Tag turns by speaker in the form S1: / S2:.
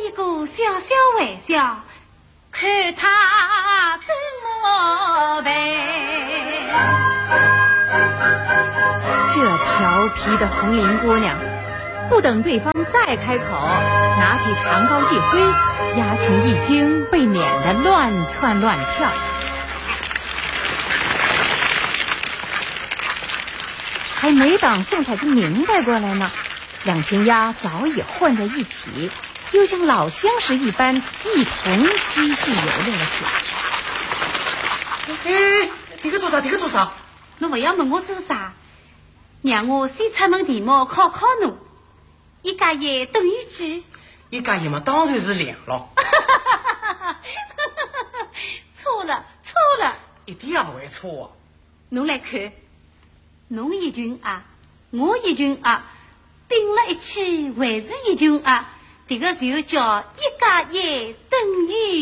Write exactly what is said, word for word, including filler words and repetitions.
S1: 一个小小微笑，看他怎么办。
S2: 这调皮的红绫姑娘，不等对方再开口，拿起长篙一挥，牙琴一惊，被撵得乱窜乱跳。还没等宋彩珠明白过来呢，两群鸭早已混在一起，又像老相识一般，一同嬉戏游乐了起来。
S3: 哎，你个做啥？你个做啥？
S1: 侬不要问我做啥，让我先出门题目考考侬。一加一等于几？
S3: 一加一嘛，当然是两了。
S1: 错了，错了，
S3: 一点也不会错啊！
S1: 侬来看，侬一群鸭，我一群鸭，并了一起还是一群鸭，这个就叫一加一等于